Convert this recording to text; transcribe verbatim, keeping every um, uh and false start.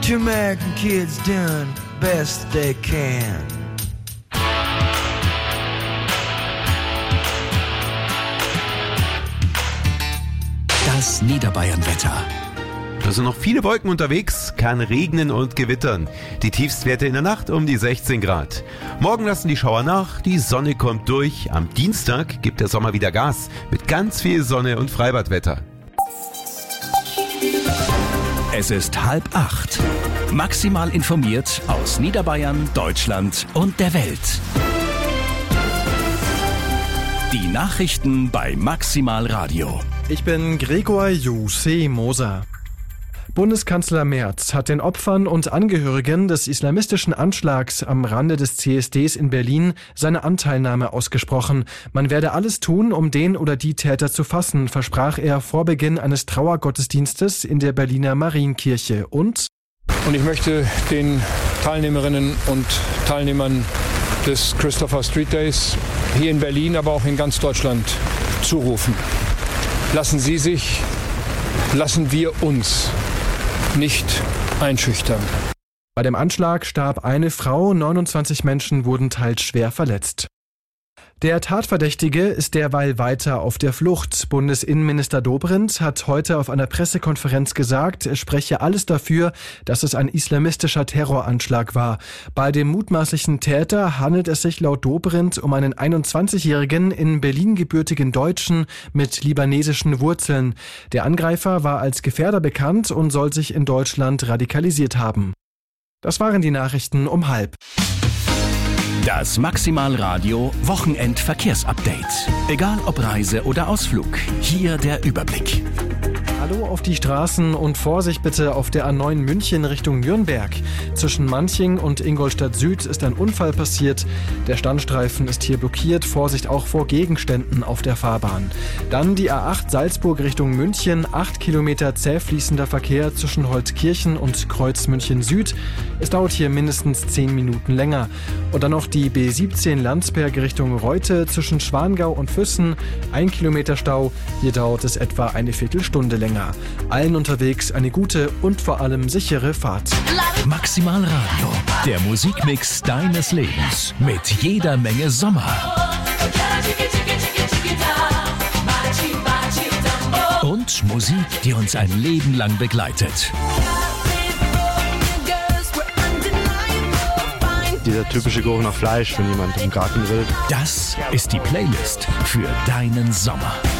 What you American kids doing best they can. Das Niederbayernwetter. Da sind noch viele Wolken unterwegs, kann regnen und gewittern. Die Tiefstwerte in der Nacht um die sechzehn Grad. Morgen lassen die Schauer nach, die Sonne kommt durch. Am Dienstag gibt der Sommer wieder Gas mit ganz viel Sonne und Freibadwetter. Es ist halb acht. Maximal informiert aus Niederbayern, Deutschland und der Welt. Die Nachrichten bei Maximal Radio. Ich bin Gregor Jussi Moser. Bundeskanzler Merz hat den Opfern und Angehörigen des islamistischen Anschlags am Rande des C S Ds in Berlin seine Anteilnahme ausgesprochen. Man werde alles tun, um den oder die Täter zu fassen, versprach er vor Beginn eines Trauergottesdienstes in der Berliner Marienkirche. Und Und ich möchte den Teilnehmerinnen und Teilnehmern des Christopher Street Days hier in Berlin, aber auch in ganz Deutschland zurufen. Lassen Sie sich, lassen wir uns nicht einschüchtern. Bei dem Anschlag starb eine Frau, neunundzwanzig Menschen wurden teils schwer verletzt. Der Tatverdächtige ist derweil weiter auf der Flucht. Bundesinnenminister Dobrindt hat heute auf einer Pressekonferenz gesagt, es spreche alles dafür, dass es ein islamistischer Terroranschlag war. Bei dem mutmaßlichen Täter handelt es sich laut Dobrindt um einen einundzwanzigjährigen in Berlin gebürtigen Deutschen mit libanesischen Wurzeln. Der Angreifer war als Gefährder bekannt und soll sich in Deutschland radikalisiert haben. Das waren die Nachrichten um halb. Das Maximal Radio Wochenendverkehrsupdate. Egal ob Reise oder Ausflug, hier der Überblick. Hallo auf die Straßen und Vorsicht bitte auf der A neun München Richtung Nürnberg. Zwischen Manching und Ingolstadt Süd ist ein Unfall passiert. Der Standstreifen ist hier blockiert. Vorsicht auch vor Gegenständen auf der Fahrbahn. Dann die A acht Salzburg Richtung München. acht Kilometer zäh fließender Verkehr zwischen Holzkirchen und Kreuz München Süd. Es dauert hier mindestens zehn Minuten länger. Und dann noch die B siebzehn Landsberg Richtung Reute zwischen Schwangau und Füssen. Ein Kilometer Stau. Hier dauert es etwa eine Viertelstunde länger. Allen unterwegs eine gute und vor allem sichere Fahrt. Maximal Radio, der Musikmix deines Lebens mit jeder Menge Sommer. Und Musik, die uns ein Leben lang begleitet. Dieser typische Geruch nach Fleisch, wenn jemand im Garten grillt. Das ist die Playlist für deinen Sommer.